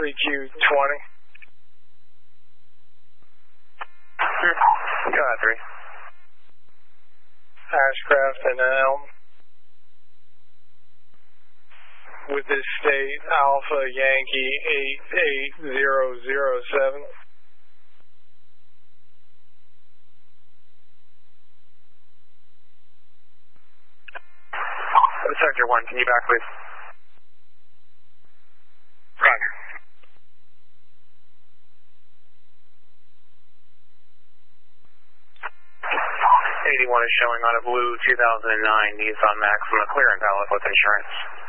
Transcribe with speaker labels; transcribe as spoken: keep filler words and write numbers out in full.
Speaker 1: three Q twenty.
Speaker 2: Go ahead, three.
Speaker 1: Ashcraft and Elm. With this state, Alpha Yankee eight eight zero zero seven.
Speaker 2: Sector one, can you back, please? Roger. eighty-one is showing on a blue two thousand nine Nissan Maxima clearance, Alice with insurance.